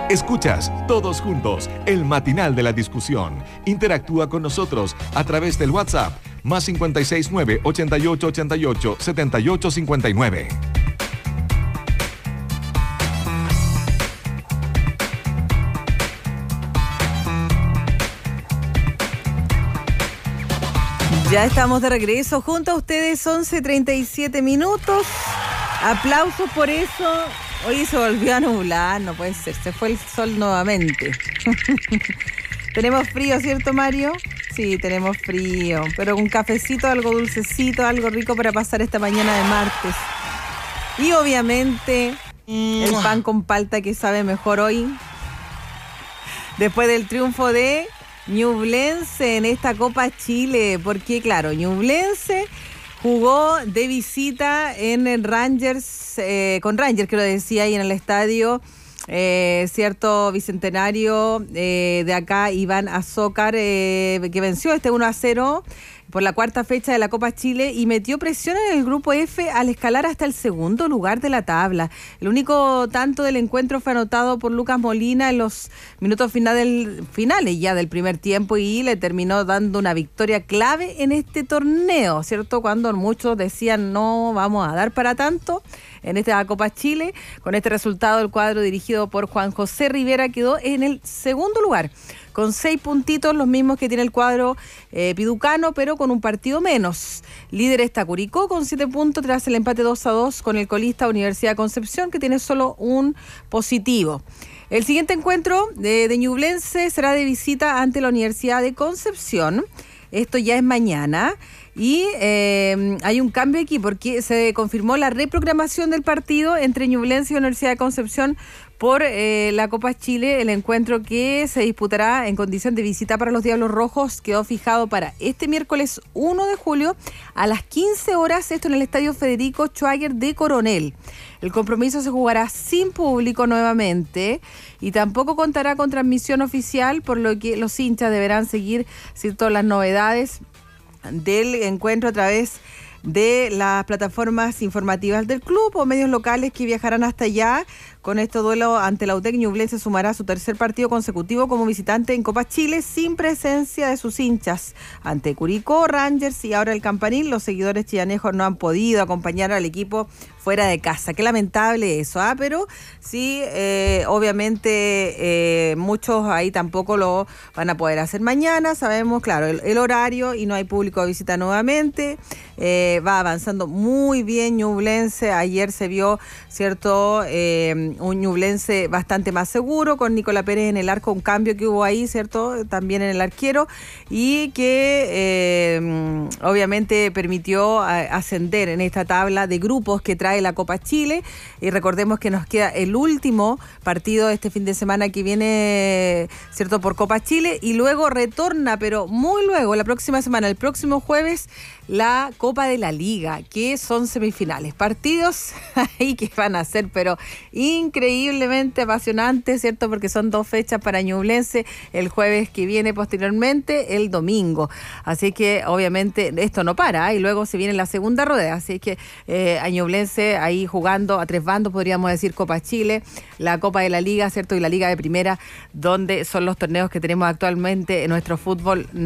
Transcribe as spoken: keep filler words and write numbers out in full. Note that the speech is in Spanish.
Escuchas Todos Juntos, el matinal de la discusión. Interactúa con nosotros a través del WhatsApp más cinco seis nueve, ocho ocho ocho ocho, siete ocho cinco nueve. Ya estamos de regreso junto a ustedes, once treinta y siete minutos. Aplausos por eso. Hoy se volvió a nublar, no puede ser, se fue el sol nuevamente. Tenemos frío, ¿cierto, Mario? Sí, tenemos frío, pero un cafecito, algo dulcecito, algo rico para pasar esta mañana de martes. Y obviamente el pan con palta que sabe mejor hoy. Después del triunfo de Ñublense en esta Copa Chile, porque claro, Ñublense jugó de visita en el Rangers, eh, con Rangers, que lo decía ahí en el estadio, eh, cierto bicentenario eh, de acá, Iván Azócar, eh, que venció este uno a cero por la cuarta fecha de la Copa Chile y metió presión en el grupo F al escalar hasta el segundo lugar de la tabla. El único tanto del encuentro fue anotado por Lucas Molina en los minutos finales, finales ya del primer tiempo y le terminó dando una victoria clave en este torneo, ¿cierto? Cuando muchos decían no vamos a dar para tanto en esta Copa Chile. Con este resultado el cuadro dirigido por Juan José Rivera quedó en el segundo lugar, con seis puntitos, los mismos que tiene el cuadro eh, piducano, pero con un partido menos. Líder está Curicó con siete puntos tras el empate dos a dos con el colista Universidad de Concepción, que tiene solo un positivo. El siguiente encuentro de, de Ñublense será de visita ante la Universidad de Concepción. Esto ya es mañana. Y eh, hay un cambio aquí porque se confirmó la reprogramación del partido entre Ñublense y la Universidad de Concepción por eh, la Copa Chile. El encuentro que se disputará en condición de visita para los Diablos Rojos quedó fijado para este miércoles uno de julio a las quince horas, esto en el Estadio Federico Schwager de Coronel. El compromiso se jugará sin público nuevamente y tampoco contará con transmisión oficial, por lo que los hinchas deberán seguir todas las novedades del encuentro a través de las plataformas informativas del club o medios locales que viajarán hasta allá. Con este duelo ante la U T E C, Ñublense sumará su tercer partido consecutivo como visitante en Copa Chile sin presencia de sus hinchas. Ante Curicó, Rangers y ahora el Campanil, los seguidores chillanejos no han podido acompañar al equipo fuera de casa. Qué lamentable eso, ¿ah? Pero sí, eh, obviamente eh, muchos ahí tampoco lo van a poder hacer mañana. Sabemos, claro, el, el horario y no hay público de visita nuevamente. Eh, va avanzando muy bien Ñublense. Ayer se vio, ¿cierto?, eh, un Ñublense bastante más seguro, con Nicolás Pérez en el arco, un cambio que hubo ahí, ¿cierto?, también en el arquero, y que eh, obviamente permitió ascender en esta tabla de grupos que trae la Copa Chile. Y recordemos que nos queda el último partido este fin de semana que viene, ¿cierto?, por Copa Chile, y luego retorna, pero muy luego, la próxima semana, el próximo jueves, la Copa de la Liga, que son semifinales, partidos ahí que van a ser pero increíblemente apasionantes, ¿cierto?, porque son dos fechas para Ñublense, el jueves que viene, posteriormente el domingo, así que obviamente esto no para, ¿eh? Y luego se viene la segunda rueda, así que eh, a Ñublense ahí jugando a tres bandos, podríamos decir, Copa Chile, la Copa de la Liga, ¿cierto?, y la Liga de Primera, donde son los torneos que tenemos actualmente en nuestro fútbol